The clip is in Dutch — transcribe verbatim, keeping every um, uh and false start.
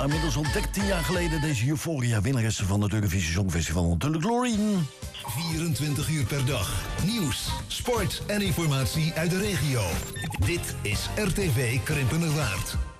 inmiddels ontdekt tien jaar geleden deze Euphoria winnaressen van het Eurovisie Songfestival natuurlijk Loreen. vierentwintig uur per dag. Nieuws, sport en informatie uit de regio. Dit is R T V Krimpenerwaard.